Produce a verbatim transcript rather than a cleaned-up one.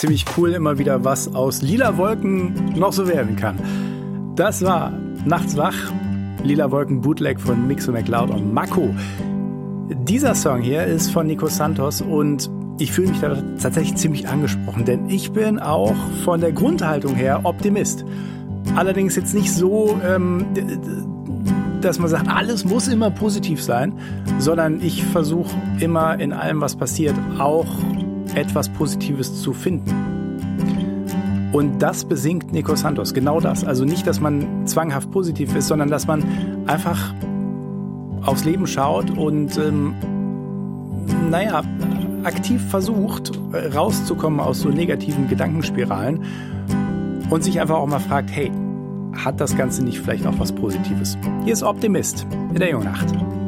ziemlich cool immer wieder, was aus lila Wolken noch so werden kann. Das war Nachts wach, Lila Wolken Bootleg von Mixo McLeod und Mako. Dieser Song hier ist von Nico Santos und ich fühle mich da tatsächlich ziemlich angesprochen, denn ich bin auch von der Grundhaltung her Optimist. Allerdings jetzt nicht so, ähm, dass man sagt, alles muss immer positiv sein, sondern ich versuche immer in allem, was passiert, auch etwas Positives zu finden. Und das besingt Nico Santos, genau das. Also nicht, dass man zwanghaft positiv ist, sondern dass man einfach aufs Leben schaut und, ähm, naja, aktiv versucht, rauszukommen aus so negativen Gedankenspiralen und sich einfach auch mal fragt, hey, hat das Ganze nicht vielleicht auch was Positives? Hier ist Optimist in der Jungnacht.